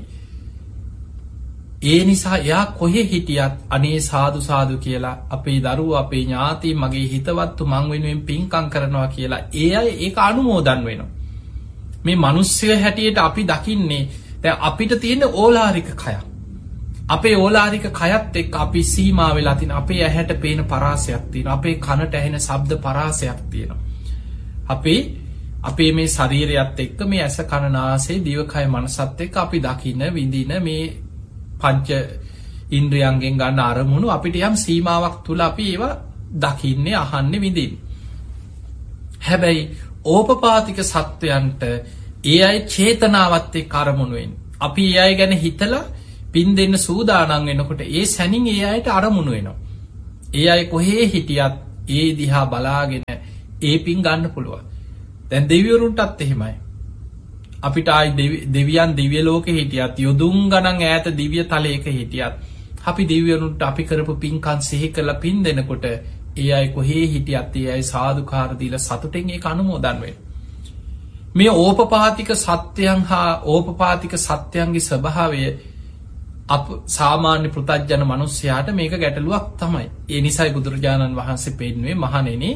ඒ නිසා එයා කොහේ හිටියත් අනේ සාදු සාදු කියලා අපේ දරුවෝ අපේ ඥාති මගේ හිතවත්තු මං වෙනුවෙන් පින්කම් කරනවා කියලා ඒ අය ඒක අනුමෝදන් වෙනවා මේ මිනිස්සු හැටියට අපි දකින්නේ දැන් අපිට තියෙන ඕලාරික කයක් අපේ ඕලාරික කයත් එක්ක අපි සීමා වෙලා තියෙන අපේ ඇහැට පේන පරාසයක් තියෙනවා අපේ කනට ඇහෙන ශබ්ද පරාසයක් තියෙනවා අපේ මේ ශරීරයත් එක්ක මේ ඇස කන නාසය දිවකය මනසත් එක්ක අපි දකින්න විඳින මේ පංච ඉන්ද්‍රියයන්ගෙන් ගන්න අරමුණු අපිට යම් සීමාවක් තුල අපි ඒවා දකින්නේ අහන්නේ විඳින්නේ හැබැයි ඕපපාතික සත්වයන්ට ඒ අය චේතනාවත් එක්ක අරමුණු වෙන්නේ අපි ඒ අය ගැන හිතලා පින් දෙන්න සූදානම් වෙනකොට ඒ සැනින් ඒ අයට අරමුණු වෙනවා ඒ අය කොහේ හිටියත් ඒ දිහා බලාගෙන ඒ පින් ගන්න පුළුවන්. දැන් දෙවිවරුන්ටත් එහෙමයි. අපිට ආයි දෙවියන් දිව්‍ය ලෝකෙ හිටියත් යොදුන් ගණන් ඈත දිව්‍ය තලයක හිටියත් අපි දෙවිවරුන්ට අපි කරපු පින්කම් සිහි කරලා පින් දෙනකොට ඒ අය කොහේ හිටියත් ඒ අය සාදුකාර දීලා සතුටෙන් ඒක අනුමෝදන් වෙනවා. මේ ඕපපාතික සත්‍යයන් හා ඕපපාතික සත්‍යයන්ගේ ස්වභාවය අප සාමාන්‍ය පෘථග්ජන මනුස්සයාට මේක ගැටලුවක් තමයි. ඒ නිසයි බුදුරජාණන් වහන්සේ පෙන්වුවේ මහණෙනි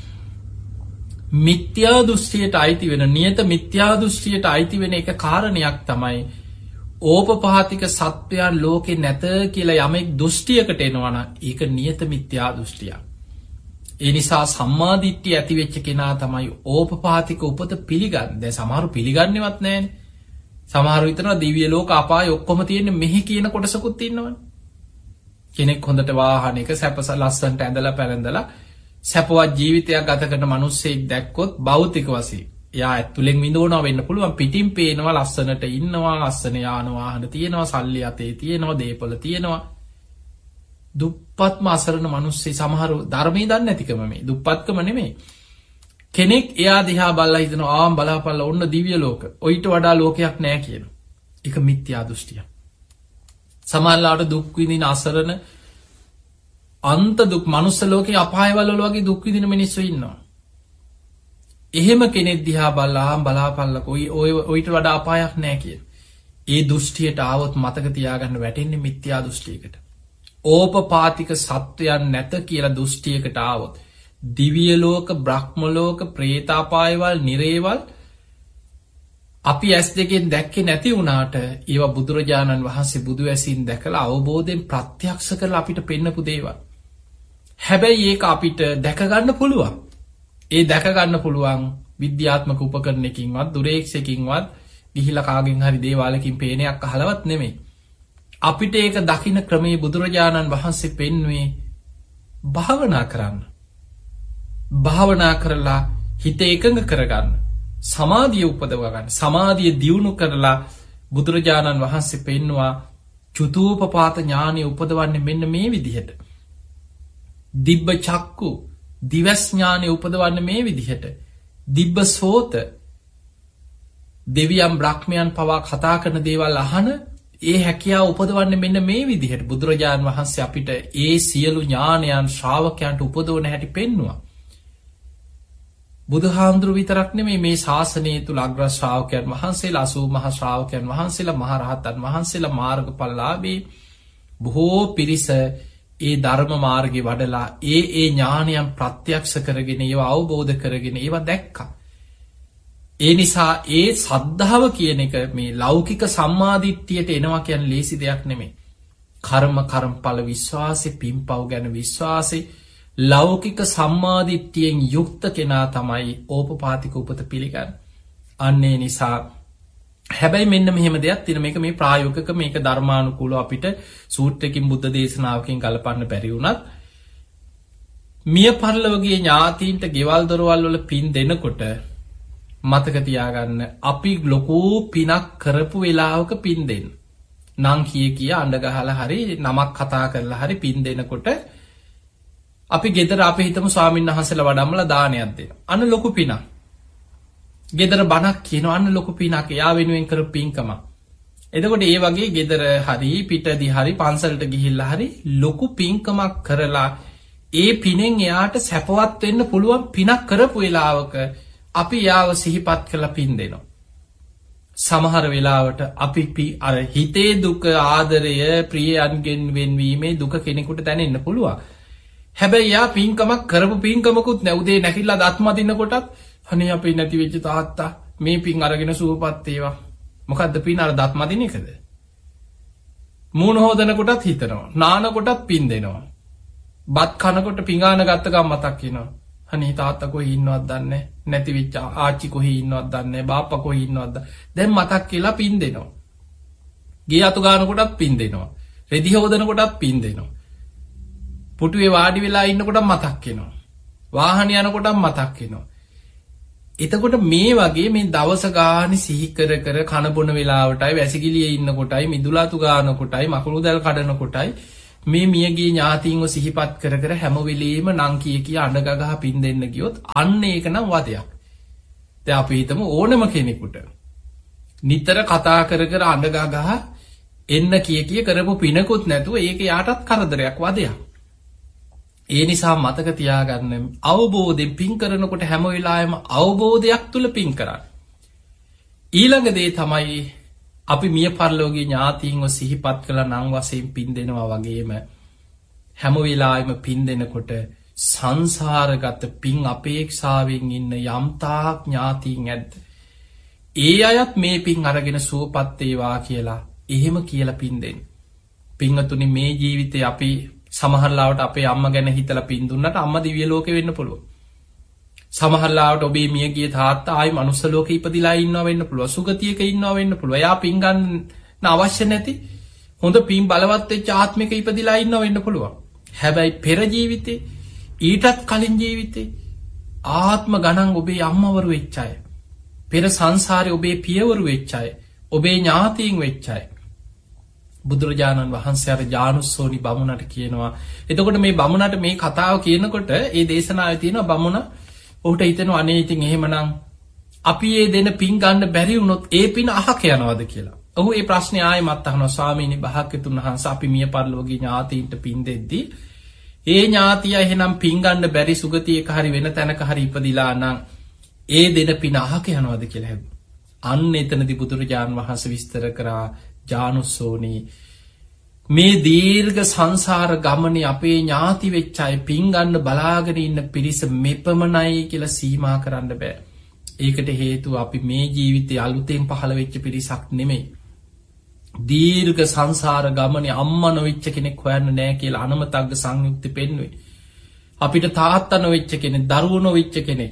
මිත්‍යා දෘෂ්ටියට අයිති වෙන නියත මිත්‍යා දෘෂ්ටියට අයිති වෙන එක කාරණයක් තමයි ඕපපාතික සත්වයන් ලෝකේ නැත කියලා යමෙක් දෘෂ්ටියකට එනවනම් ඒක නියත මිත්‍යා දෘෂ්ටියක්. ඒ නිසා සම්මා දිට්ඨිය ඇති වෙච්ච කෙනා තමයි ඕපපාතික උපත පිළිගන්නේ. දැන් සමහරු පිළිගන්නේවත් නැහැනේ. සමහරු හිතනවා දිව්‍ය ලෝක අපාය ඔක්කොම තියෙන්නේ මෙහි කියන කොටසකුත් ඉන්නවනේ. කෙනෙක් හොඳට වාහනයක සැපස ලස්සනට ඇඳලා පැළඳලා සැපවත් ජීවිතයක් ගත කරන මිනිස්සෙක් දැක්කොත් භෞතික වශයෙන් එයා ඇතුලෙන් විඳවනවා වෙන්න පුළුවන්. පිටින් පේනවා ලස්සනට ඉන්නවා, ලස්සන යාන වාහන තියෙනවා, සල්ලි අතේ තියෙනවා, දේපල තියෙනවා. දුප්පත්ම අසරණ මිනිස්සු සමහරු ධර්මයේ දන්නේ නැතිකම මේ දුප්පත්කම නෙමෙයි. කෙනෙක් එයා දිහා බලලා හිතනවා ආම් බලාපල්ලා ඔන්න දිව්‍ය ලෝක. ඔයිට වඩා ලෝකයක් නැහැ කියනවා. ඒක මිත්‍යා දෘෂ්ටිය. සමහරලාට දුක් විඳින අසරණ අන්ත දුක් මනුස්ස ලෝකේ අපායවල වගේ දුක් විඳින මිනිස්සු ඉන්නවා. එහෙම කෙනෙක් දිහා බලලා ආම් බලාපල්ලා ඔයිට වඩා අපායක් නැහැ කියන. ඒ දෘෂ්ටියට ආවොත් මතක තියාගන්න වැටෙන්නේ මිත්‍යා දෘෂ්ටියකට. ඕපපාතික සත්වයන් නැත කියලා දෘෂ්ටියකට ආවොත් දිව්‍ය ලෝක, බ්‍රහ්ම ලෝක, ප්‍රේතාපායවල්, නිරේවල් අපි ඇස් දෙකෙන් දැක්කේ නැති වුණාට ඒවා බුදුරජාණන් වහන්සේ බුදු ඇසින් දැකලා අවබෝධයෙන් ප්‍රත්‍යක්ෂ කරලා අපිට පෙන්නපු දේවල්. හැබැයි ඒක අපිට දැක ගන්න පුළුවන්. ඒ දැක ගන්න පුළුවන් විද්‍යාත්මක උපකරණයකින්වත් දුරේක්ෂයකින්වත් ගිහිලා කාගෙන් හරි දේවාලකින් පේනයක් අහලවත් නෙමෙයි. අපිට ඒක දකින්න ක්‍රමයේ බුදුරජාණන් වහන්සේ පෙන්වුවේ භාවනා කරන්න. භාවනා කරලා හිත එකඟ කරගන්න. සමාධිය උපදව ගන්න. සමාධිය දියුණු කරලා බුදුරජාණන් වහන්සේ පෙන්නවා චුතූපපාත ඥානෙ උපදවන්නේ මෙන්න මේ විදිහට. දිබ්බ චක්කු දිවස් ඥානෙ උපදවන්නේ මේ විදිහට. දිබ්බ සෝත දෙවියන් බ්‍රහ්මයන් පවා කතා කරන දේවල් අහන ඒ හැකියාව උපදවන්නේ මෙන්න මේ විදිහට. බුදුරජාණන් වහන්සේ අපිට ඒ සියලු ඥානයන් ශ්‍රාවකයන්ට උපදවන හැටි පෙන්නවා. බුදුහාමුදුරු විතරක් නෙමෙයි මේ ශාසනය තුල අග්‍ර ශ්‍රාවකයන් වහන්සේලා 80 මහා ශ්‍රාවකයන් වහන්සේලා මහරහතන් වහන්සේලා මාර්ගඵලලාභී බොහෝ පිරිස ඒ ධර්ම මාර්ගේ වඩලා ඒ ඥානයන් ප්‍රත්‍යක්ෂ කරගෙන ඒවා අවබෝධ කරගෙන ඒවා දැක්කා. ඒ නිසා ඒ සද්ධාව කියන එක මේ ලෞකික සම්මාදිට්ඨියට එනවා කියන්නේ ලේසි දෙයක් නෙමෙයි. කර්මඵල විශ්වාසෙ, පින්පව් ගැන විශ්වාසෙ, ලෞකික සම්මාදිට්ඨියෙන් යුක්ත කෙනා තමයි ඕපපාතික උපත පිළිගන්නේ. අන්නේ නිසා හැබැයි මෙන්න මෙහෙම දෙයක් තියෙන මේක මේ ප්‍රායෝගික මේක ධර්මානුකූලව අපිට සූත්‍රයකින් බුද්ධ දේශනාවකින් ගලපන්න බැරි වුණත් මිය පරලොවගේ ඥාතීන්ට ගෙවල් දොරවල් වල පින් දෙනකොට මතක තියාගන්න අපි ලොකු පිනක් කරපු වෙලාවක පින් දෙන්න. නම් කිය අඬ ගහලා හරි නමක් කතා කරලා හරි පින් දෙනකොට අපි ගෙදර අපි හිතමු ස්වාමීන් වහන්සේලා වඩම්මලා දානයක් දෙනවා. අන්න ලොකු පිනක්. ගෙදර බණක් කියනවා අන්න ලොකු පිනක්. එයා වෙනුවෙන් කරපු පින්කම. එතකොට ඒ වගේ ගෙදර හරි පිටදී හරි පන්සලට ගිහිල්ලා හරි ලොකු පින්කමක් කරලා ඒ පිනෙන් එයාට සැපවත් වෙන්න පුළුවන් පිනක් කරපු වෙලාවක අපි යාව සිහිපත් කරලා පින් දෙනවා. සමහර වෙලාවට අපි අර හිතේ දුක ආදරය ප්‍රියයන්ගෙන් වෙන්වීමේ දුක කෙනෙකුට දැනෙන්න පුළුවන්. හැබැයි යා පින්කමක් කරපු පින්කමකුත් නැ උදේ නැගිටලා දත් මදිනකොටත් අනේ අපේ නැති වෙච්ච තාත්තා මේ පින් අරගෙන සුවපත් වේවා. මොකද්ද පින් අර දත් මදින එකද? මූණ හොදනකොටත් හිතනවා. නානකොටත් පින් දෙනවා. බත් කනකොට පිඟාන ගත්ත ගමන් මතක් වෙනවා. අනේ තාත්තා කොහේ ඉන්නවද දන්නේ නැති වෙච්ච ආච්චි කොහේ ඉන්නවද දන්නේ බාප්පා කොහේ ඉන්නවද දැන් මතක් කියලා පින් දෙනවා. ගේ අතු ගන්නකොටත් පින් දෙනවා. රෙදි හොදනකොටත් පින් දෙනවා. පුටුවේ වාඩි වෙලා ඉන්නකොටත් මතක් වෙනවා. වාහන යනකොටත් මතක් වෙනවා. එතකොට මේ වගේ මේ දවස ගානේ සිහි කර කර කන බොන වෙලාවටයි වැසිකිළියේ ඉන්න කොටයි මිදුලාතු ගන්න කොටයි මකුළු දැල් කඩන කොටයි මේ මියගේ ඥාතීන්ව සිහිපත් කර කර හැම වෙලේම නං කිය අඬගගහ පින් දෙන්න ගියොත් අන්න ඒක නම් වදයක්. දැන් අපි හිතමු ඕනම කෙනෙකුට නිතර කතා කර කර අඬගගහ එන්න කිය කරපු පිනකුත් නැතුව ඒක යාටත් කරදරයක් වදයක්. ඒ නිසා මතක තියාගන්න අවබෝධයෙන් පින් කරනකොට හැම වෙලාවෙම අවබෝධයක් තුල පින් කරන්න. ඊළඟ දේ තමයි අපි මිය පරලෝකීය ඥාතීන්ව සිහිපත් කළා නම් වශයෙන් පින් දෙනවා වගේම හැම වෙලාවෙම පින් දෙනකොට සංසාරගත පින් අපේක්ෂාවෙන් ඉන්න යම්තාක් ඥාතීන් ඇද්ද ඒ අයත් මේ පින් අරගෙන සුවපත් වේවා කියලා එහෙම කියලා පින් දෙන්න. පින්වතුනි මේ ජීවිතේ අපි සමහරලාවට අපේ අම්මා ගැන හිතලා පින් දුන්නට අම්මා දිව්‍ය ලෝකේ වෙන්න පුළුවන්. සමහරලාවට ඔබේ මියගිය තාත්තා ආයි මනුස්ස ලෝකේ ඉපදිලා ඉන්නවා වෙන්න පුළුවන්. සුගතියක ඉන්නවා වෙන්න පුළුවන්. එයා පින් ගන්න අවශ්‍ය නැති හොඳ පින් බලවත් වෙච්ච ආත්මික ඉපදිලා ඉන්නවා වෙන්න පුළුවන්. හැබැයි පෙර ජීවිතේ ඊටත් කලින් ජීවිතේ ආත්ම ගණන් ඔබේ අම්මවරු වෙච්ච අය. පෙර සංසාරේ ඔබේ පියවරු වෙච්ච අය. ඔබේ ඥාතීන් වෙච්ච අය. බුදුරජාණන් වහන්සේ අර ජානුස්සෝනි බමුණට කියනවා. එතකොට මේ බමුණට මේ කතාව කියනකොට ඒ දේශනාවේ තියෙනවා බමුණ ඔහුට හිතෙනවා අනේ ඉතින් එහෙමනම් අපි ඒ දෙන පින් ගන්න බැරි වුණොත් ඒ පින අහක යනවද කියලා. ඔහු ඒ ප්‍රශ්නේ ආයෙමත් අහනවා ස්වාමීනි භාග්‍යතුන් වහන්සේ අපි මිය පරලෝකීය ඥාතීන්ට පින් දෙද්දී ඒ ඥාතිය එහෙනම් පින් ගන්න බැරි සුගතියක හරි වෙන තැනක හරි ඉපදිලා නම් ඒ දෙන පින අහක යනවද කියලා හැදුවා. අන්න එතනදී බුදුරජාණන් වහන්සේ විස්තර කරා ජානුස්සෝනි මේ දීර්ඝ සංසාර ගමනේ අපේ ඥාති වෙච්ච අය පින් ගන්න බලාගෙන ඉන්න පිරිස මෙපමණයි කියලා සීමා කරන්න බෑ. ඒකට හේතුව අපි මේ ජීවිතේ අලුතෙන් පහළ වෙච්ච පිරිසක් නෙමෙයි. දීර්ඝ සංසාර ගමනේ අම්මා නොවෙච්ච කෙනෙක් හොයන්න නෑ කියලා අනමතග්ග සංයුක්ති පෙන්වුවේ. අපිට තාත්තා නොවෙච්ච කෙනෙක්, දරුවෝ නොවෙච්ච කෙනෙක්,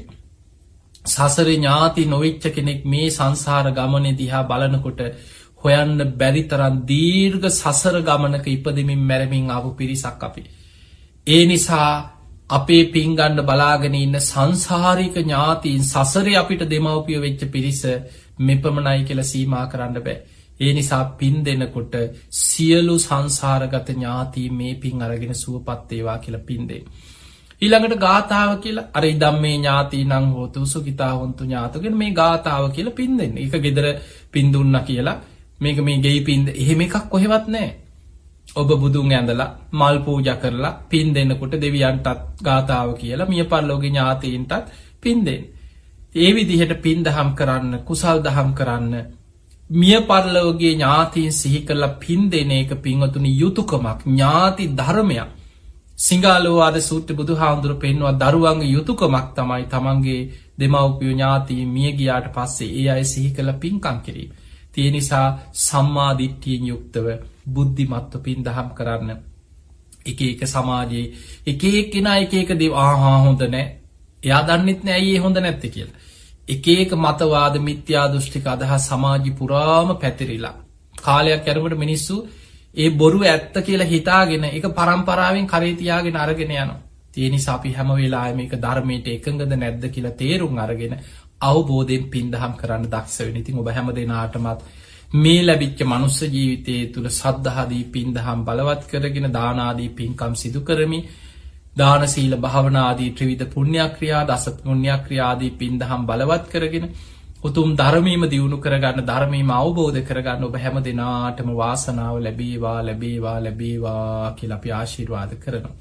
සසරේ ඥාති නොවෙච්ච කෙනෙක් මේ සංසාර ගමනේ දිහා බලනකොට හොයන්න බැරි තරම් දීර්ඝ සසර ගමනක ඉපදෙමින් මැරෙමින් ආපු පිරිසක් අපි. ඒ නිසා අපේ පින් ගන්න බලාගෙන ඉන්න සංසාරික ඥාතීන් සසරේ අපිට දෙමව්පිය වෙච්ච පිරිස මෙපමණයි කියලා සීමා කරන්න බෑ. ඒ නිසා පින් දෙනකොට සියලු සංසාරගත ඥාතීන් මේ පින් අරගෙන සුවපත් වේවා කියලා පින් දෙන්න. ඊළඟට ගාථාව කියලා අර ඉදම්මේ ඥාතීනං හෝතු සුඛිතා හොන්තු ඥාතකෙන් මේ ගාථාව කියලා පින් දෙන්න. ඒක ගෙදර පින් දුන්නා කියලා මේක මේ ගෙයි පින්ද එහෙම එකක් කොහෙවත් නැහැ. ඔබ බුදුන් ඇඳලා මල් පූජා කරලා පින් දෙනකොට දෙවියන්ටත් ගාථාව කියලා මිය පරලෝකීය ඥාතීන්ටත් පින් දෙන්න. ඒ විදිහට පින් දහම් කරන්න, කුසල් දහම් කරන්න, මිය පරලෝකීය ඥාතීන් සිහි කරලා පින් දෙන එක පින්වතුනි යුතුයකමක්, ඥාති ධර්මයක්. සිංහලෝවාද සූත්‍ර බුදුහාමුදුරුවෝ පෙන්වුවා දරුවන්ගේ යුතුයකමක් තමයි තමන්ගේ දෙමව්පියෝ ඥාතීන් මිය ගියාට පස්සේ ඒ අය සිහි කරලා පින්කම් කිරීම. ඒ නිසා සම්මා දිට්ඨියෙන් යුක්තව බුද්ධිමත්ව පින් දහම් කරන්න. එක එක සමාජයේ එක එක්කෙනා එක එක දේ හොඳ නැහැ. එයා දන්නෙත් නෑ ඇයි ඒ හොඳ නැත්තේ කියලා. එක එක මතවාද මිත්‍යා දෘෂ්ටික අදහස් සමාජي පුරාම පැතිරිලා. කාලයක් යනකොට මිනිස්සු ඒ බොරු ඇත්ත කියලා හිතාගෙන ඒක පරම්පරාවෙන් කරේ තියාගෙන අරගෙන යනවා. ඒ නිසා අපි හැම වෙලාවෙම මේක ධර්මයට එකඟද නැද්ද කියලා තේරුම් අරගෙන අවබෝධයෙන් පින් දහම් කරන්න දක්ෂ වෙන්න. ඉතින් ඔබ හැම දෙනාටමත් මේ ලැබිච්ච මනුස්ස ජීවිතයේ තුල සද්ධාදී පින් දහම් බලවත් කරගෙන දාන ආදී පින්කම් සිදු කරමි. දාන සීල භාවනා ආදී ත්‍රිවිධ පුණ්‍යක්‍රියා, දස පුණ්‍යක්‍රියා ආදී පින් දහම් බලවත් කරගෙන උතුම් ධර්මීම දියුණු කරගන්න, ධර්මීම අවබෝධ කරගන්න ඔබ හැම දෙනාටම වාසනාව ලැබේවා ලැබේවා ලැබේවා කියලා අපි ආශිර්වාද කරනවා.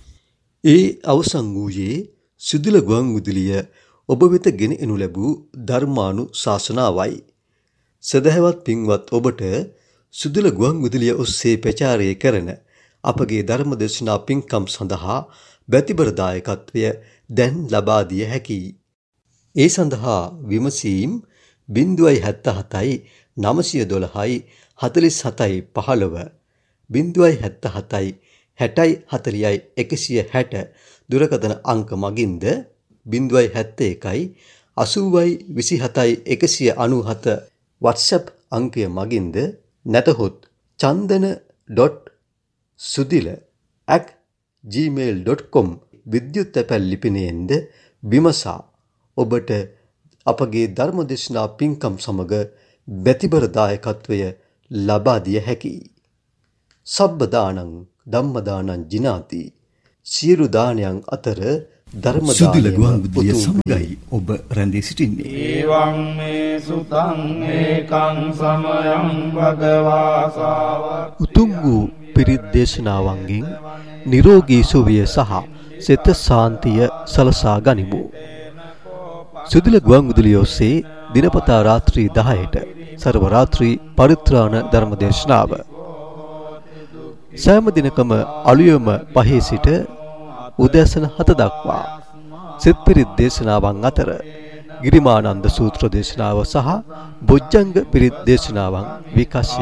ඒ අවසන් වූයේ සිදුල ගුවන් විදුලිය ඔබ වෙත ගෙන එනු ලැබූ ධර්මානුශාසනාවයි. සදහවත් පින්වත් ඔබට සිදුල ගුවන් විදුලිය ඔස්සේ ප්‍රචාරය කරන අපගේ ධර්ම දේශනා පින්කම් සඳහා බැතිබර දායකත්වය දැන් ලබා දිය හැකියි. ඒ සඳහා විමසීම් 077යි 912යි 47යි 15 077යි 60යි 40යි 160 දුරකථන අංක මගින්ද 071යි 80යි 27යි 197 WhatsApp අංකය මගින්ද නැතහොත් chandana.sudila@gmail.com විද්‍යුත් තැපැල් ලිපිනයෙන්ද විමසා ඔබට අපගේ ධර්මදේශනා පින්කම් සමග බැතිබර දායකත්වය ලබා දිය හැකියි. සබ්බ දානං ධම්මදානං ජිනාති. සියලු දානයන් අතර ධර්ම සුදුල දානයම ගුවන්විදුලිය සමගයි ඔබ රැඳී සිටින්නේ. ඒවං මේ සුතං ඒකං සමයං භගවා සාවක්ඛ. උතුම් වූ පිරිත් දේශනාවන්ගෙන් නිරෝගී සුවය සහ සිත සාන්තිය සලසා ගනිමු. සුදුල ගුවන්විදුලිය ඔස්සේ දිනපතා රාත්‍රී 10ට සර්ව රාත්‍රී පරිත්‍රාණ ධර්ම දේශනාව. සෑම දිනකම අලුයම 5 සිට උදෑසන 7 දක්වා සිත් පිරිත් දේශනාවන් අතර ගිරිමානන්ද සූත්‍ර දේශනාව සහ බොජ්ජංග පිරිත් දේශනාවන් විකාශය